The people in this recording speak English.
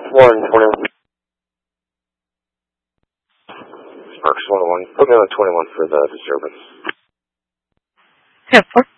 121. Sparks 101. Put me on 21 for the disturbance. Yeah, 4.